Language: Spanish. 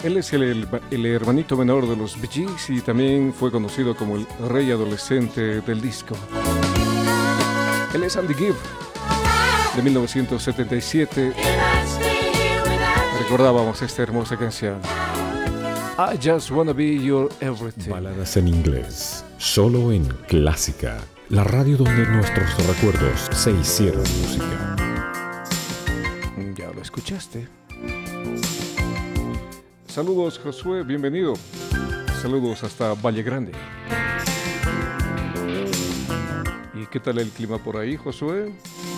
Él es el hermanito menor de los Bee Gees y también fue conocido como el rey adolescente del disco. Él es Andy Gibb, de 1977. Recordábamos esta hermosa canción. I Just Wanna Be Your Everything. Baladas en inglés, solo en Clásica, la radio donde nuestros recuerdos se hicieron música. Ya lo escuchaste. Saludos, Josué, bienvenido. Saludos hasta Valle Grande. ¿Y qué tal el clima por ahí, Josué?